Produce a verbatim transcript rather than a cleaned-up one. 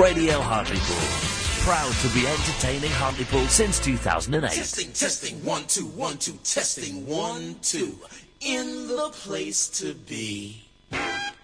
Radio Hartlepool. Proud to be entertaining Hartlepool since two thousand eight. Testing, testing, one, two, one, two, testing, one, two. In the place to be.